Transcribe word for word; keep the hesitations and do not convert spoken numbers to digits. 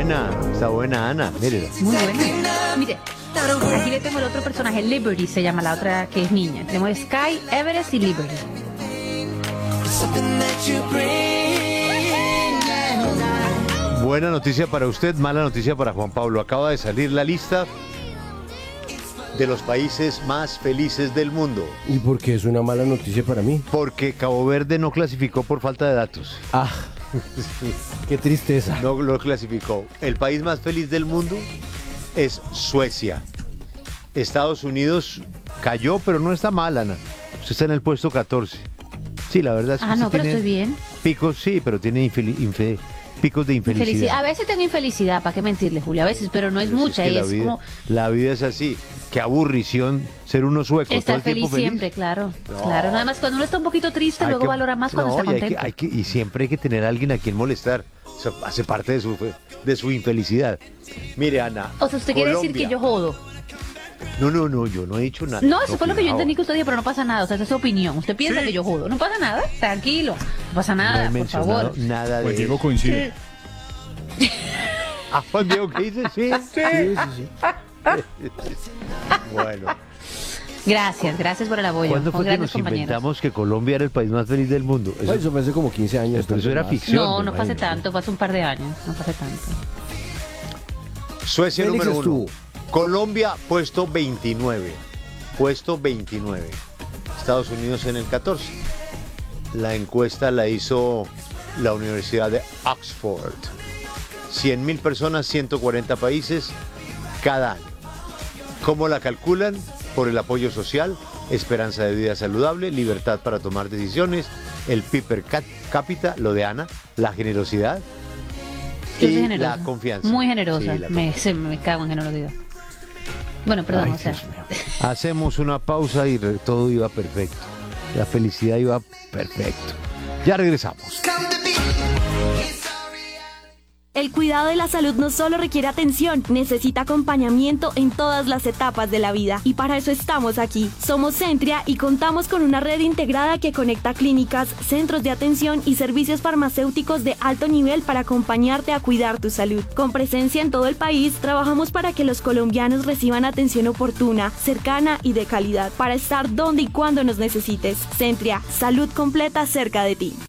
buena, está buena, Ana, mírela. Muy buena. Mire, aquí le tengo el otro personaje, Liberty se llama la otra que es niña. Tenemos Sky, Everest y Liberty. Buena noticia para usted, mala noticia para Juan Pablo. Acaba de salir la lista de los países más felices del mundo. ¿Y por qué es una mala noticia para mí? Porque Cabo Verde no clasificó por falta de datos. Ah, qué tristeza. No lo clasificó. El país más feliz del mundo es Suecia. Estados Unidos cayó, pero no está mal, Ana. Usted está en el puesto catorce. Sí, la verdad es que Ah, no, sí pero tiene estoy bien. picos, sí, pero tiene infeli- infe- picos de infelicidad. Felicidad. A veces tengo infelicidad, ¿para qué mentirle, Julia? A veces, pero no es Pero si mucha. que y la, es vida, como la vida es así. Qué aburrición ser uno sueco todo estar el tiempo feliz feliz. siempre, claro. No. Claro, nada más cuando uno está un poquito triste, Hay luego que- valora más cuando no, está y hay que- contento. hay que- y siempre hay que tener a alguien a quien molestar. Eso hace parte de su, de su infelicidad. Mire, Ana. O sea, usted quiere decir que Colombia. yo jodo. No, no, no, yo no he dicho nada. No, eso fue lo que yo cuidado. entendí que usted dijo, pero no pasa nada. O sea, esa es su opinión. Usted piensa que yo jodo. No pasa nada, tranquilo. No pasa No nada, he por mencionado favor. nada de Juan Diego eso. coincide. Ah, Juan Diego, ¿qué dice? Sí, sí, sí, sí. Bueno, Gracias, gracias por el apoyo. ¿cuándo Con fue que grandes nos compañeros. inventamos que Colombia era el país más feliz del mundo? Eso, Eso fue hace como quince años. pero eso era tal vez más. ficción. No, me no fue hace imagino. tanto, fue hace un par de años. No fue hace tanto. Suecia Félix número uno. estuvo. Colombia, puesto veintinueve. Puesto veintinueve. Estados Unidos en el catorce. La encuesta la hizo la Universidad de Oxford. cien mil personas, ciento cuarenta países cada año. ¿Cómo la calculan? Por el apoyo social, esperanza de vida saludable, libertad para tomar decisiones, el P I B per cap- cápita, lo de Ana, la generosidad Yo soy y generosa. la confianza. Muy generosa. Sí, la me, confianza. se, me cago en generosidad. Bueno, perdón, Ay, o sea. Dios mío. Hacemos una pausa y re- todo iba perfecto. La felicidad iba perfecto. Ya regresamos. El cuidado de la salud no solo requiere atención, necesita acompañamiento en todas las etapas de la vida. Y para eso estamos aquí. Somos Centria y contamos con una red integrada que conecta clínicas, centros de atención y servicios farmacéuticos de alto nivel para acompañarte a cuidar tu salud. Con presencia en todo el país, trabajamos para que los colombianos reciban atención oportuna, cercana y de calidad, para estar donde y cuando nos necesites. Centria, salud completa cerca de ti.